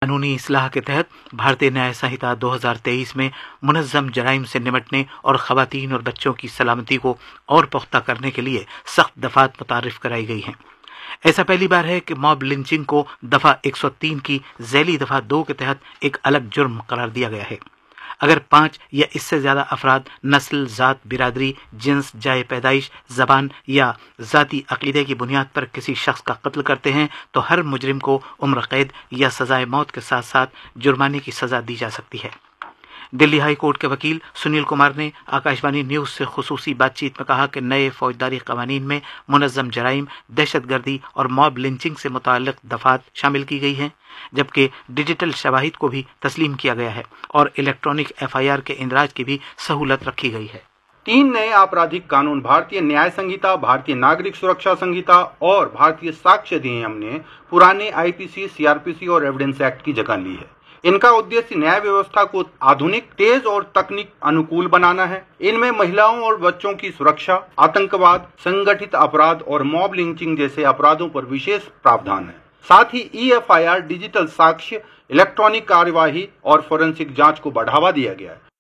कानूनी इस्लाह के तहत भारतीय न्याय संहिता 2023 में मुनज़्ज़म जराइम से निपटने और ख़वातीन और बच्चों की सलामती को और पुख्ता करने के लिए सख्त दफ़ात मुतारिफ कराई गई हैं। ऐसा पहली बार है कि मॉब लिंचिंग को दफ़ा 103 की ज़ैली दफ़ा 2 के तहत एक अलग जुर्म करार दिया गया है। अगर 5 या इससे ज़्यादा अफराद नस्ल, ज़ात, बिरादरी, जिन्स, जाए पैदाइश, ज़बान या ज़ाती अक़ीदे की बुनियाद पर किसी शख्स का कत्ल करते हैं तो हर मुजरिम को उम्र कैद या सज़ाए मौत के साथ साथ जुर्माने की सज़ा दी जा सकती है। दिल्ली हाई कोर्ट के वकील सुनील कुमार ने आकाशवाणी न्यूज़ से खुसूसी बातचीत में कहा कि नए फौजदारी कवानीन में मुनज़्ज़म जराइम, दहशतगर्दी और मॉब लिंचिंग से मुताल्लिक़ दफ़ात शामिल की गई हैं, जबकि डिजिटल शवाहिद को भी तस्लीम किया गया है और इलेक्ट्रॉनिक FIR के इंदराज की भी सहूलत रखी गई है। 3 नए आपराधिक कानून भारतीय न्याय संहिता, भारतीय नागरिक सुरक्षा संहिता और भारतीय साक्ष्य अधिनियम ने पुराने IPC, CRPC और एविडेंस एक्ट की जगह ली है। इनका उद्देश्य न्याय व्यवस्था को आधुनिक, तेज और तकनीक अनुकूल बनाना है। इनमें महिलाओं और बच्चों की सुरक्षा, आतंकवाद, संगठित अपराध और मॉब लिंचिंग जैसे अपराधों पर विशेष प्रावधान है। साथ ही EFIR, डिजिटल साक्ष्य, इलेक्ट्रॉनिक कार्यवाही और फोरेंसिक जांच को बढ़ावा दिया गया है।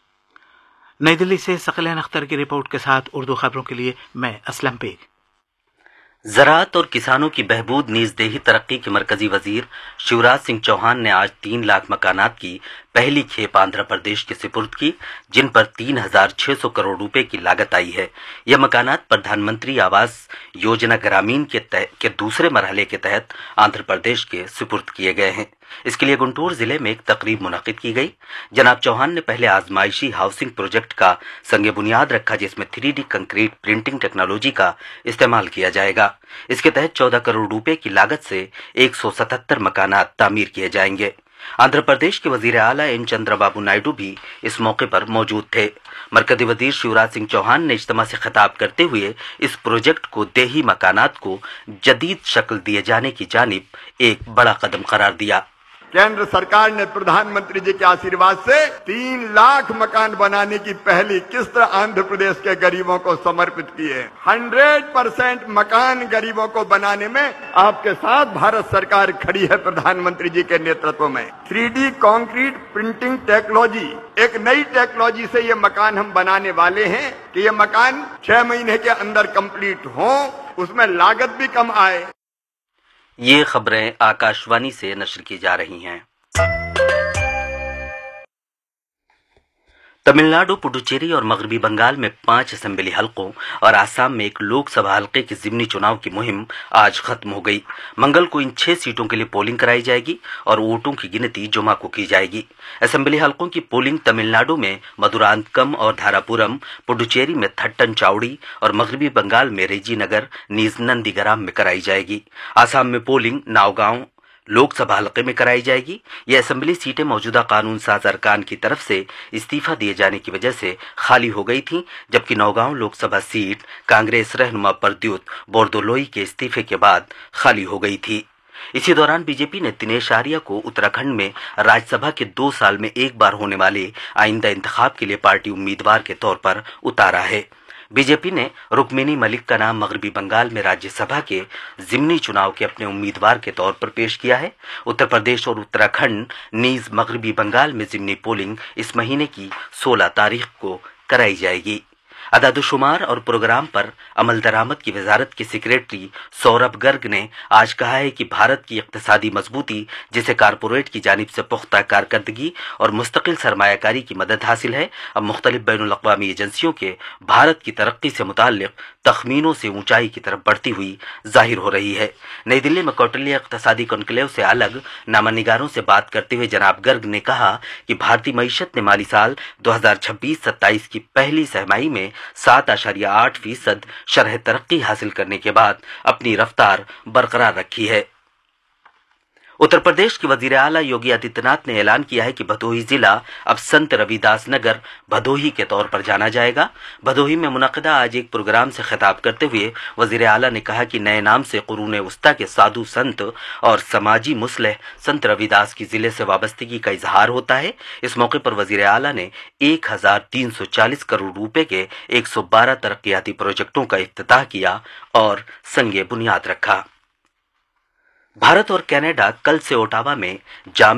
नई दिल्ली से सकलैन अख्तर की रिपोर्ट के साथ उर्दू खबरों के लिए मैं असलम बेग। ज़राअत और किसानों की बहबूद नीज़ देही तरक्की के मरकजी वजीर शिवराज सिंह चौहान ने आज 3 लाख मकानात की पहली खेप आंध्र प्रदेश के सुपुर्द की, जिन पर 3,600 करोड़ रुपए की लागत आई है। यह मकानात प्रधानमंत्री आवास योजना ग्रामीण के दूसरे मरहले के तहत आंध्र प्रदेश के सुपुर्द किए गए हैं। इसके लिए गुंटूर जिले में एक तकरीब मुनक़िद की गई। जनाब चौहान ने पहले आजमाइशी हाउसिंग प्रोजेक्ट का संगे बुनियाद रखा, जिसमें 3D कंक्रीट प्रिंटिंग टेक्नोलॉजी का इस्तेमाल किया जाएगा। इसके तहत 14 करोड़ रुपए की लागत से 177 मकानात तामीर किए जाएंगे। आंध्र प्रदेश के वजीर आला एन चंद्रबाबू नायडू भी इस मौके पर मौजूद थे। मरकजी वजीर शिवराज सिंह चौहान ने इज्तिमा से खिताब करते हुए इस प्रोजेक्ट को देही मकानात को जदीद शक्ल दिए जाने की जानिब एक बड़ा कदम करार दिया। केंद्र सरकार ने प्रधानमंत्री जी के आशीर्वाद से 3 लाख मकान बनाने की पहली किस्त आंध्र प्रदेश के गरीबों को समर्पित की है। 100% मकान गरीबों को बनाने में आपके साथ भारत सरकार खड़ी है। प्रधानमंत्री जी के नेतृत्व में 3D कंक्रीट प्रिंटिंग टेक्नोलॉजी, एक नई टेक्नोलॉजी से ये मकान हम बनाने वाले हैं कि ये मकान 6 महीने के अंदर कंप्लीट हो, उसमें लागत भी कम आए। ये खबरें आकाशवाणी से नश्र की जा रही हैं। तमिलनाडु, पुडुचेरी और मगरबी बंगाल में 5 असेंबली हलकों और आसाम में एक लोकसभा हलके के ज़िमनी चुनाव की मुहिम आज खत्म हो गई। मंगल को इन 6 सीटों के लिए पोलिंग कराई जाएगी और वोटों की गिनती जुमा को की जाएगी। असेंबली हलकों की पोलिंग तमिलनाडु में मधुरांतकम और धारापुरम, पुडुचेरी में थट्टनचाउड़ी और मगरबी बंगाल में रेजीनगर, नंदीग्राम में कराई जाएगी। आसाम में पोलिंग नावगांव लोकसभा हलके में कराई जाएगी। ये असेंबली सीटें मौजूदा कानून साज अरकान की तरफ से इस्तीफा दिए जाने की वजह से खाली हो गई थीं, जबकि नौगांव लोकसभा सीट कांग्रेस रहनुमा प्रद्युत बोरदोलोई के इस्तीफे के बाद खाली हो गई थी। इसी दौरान बीजेपी ने दिनेश आर्या को उत्तराखंड में राज्यसभा के 2 साल में एक बार होने वाले आइंदा इंतखाब के लिए पार्टी उम्मीदवार के तौर पर उतारा है। बीजेपी ने रुक्मिनी मलिक का नाम मगरबी बंगाल में राज्यसभा के ज़िमनी चुनाव के अपने उम्मीदवार के तौर पर पेश किया है। उत्तर प्रदेश और उत्तराखंड नीज़ मगरबी बंगाल में ज़िमनी पोलिंग इस महीने की 16 तारीख को कराई जाएगी। अदादुशुमार और प्रोग्राम पर अमल दरामद की वजारत के सेक्रेटरी सौरभ गर्ग ने आज कहा है कि भारत की इक्तिसादी मजबूती, जिसे कारपोरेट की जानिब से पुख्ता कारकर्दगी और मुस्तकिल सरमायाकारी की मदद हासिल है, अब मुख्तलिफ बैनुल अक़वामी एजेंसियों के भारत की तरक्की से मुताल्लिक तखमीनों से ऊंचाई की तरफ बढ़ती हुई जाहिर हो रही है। नई दिल्ली में कौटिल्य इक्तिसादी कॉन्क्लेव से अलग नामानिगारों से बात करते हुए जनाब गर्ग ने कहा कि भारतीय मईशत ने माली साल 2026-27 की पहली सहमाही में 7.8% शरह तरक्की हासिल करने के बाद अपनी रफ्तार बरकरार रखी है। उत्तर प्रदेश के वजीर आला योगी आदित्यनाथ ने ऐलान किया है कि भदोही जिला अब संत रविदास नगर भदोही के तौर पर जाना जाएगा। भदोही में मुनक़िदा आज एक प्रोग्राम से खिताब करते हुए वजीर आला ने कहा कि नए नाम से कुरून वस्ता के साधु संत और समाजी मुस्लिह संत रविदास की जिले से वाबस्तगी का इजहार होता है। इस मौके पर वजीर आला ने 1340 करोड़ रुपए के 112 तरक्याती प्रोजेक्टों का इफ्तिताह किया और संगे बुनियाद रखा। भारत और कनाडा कल से ओटावा में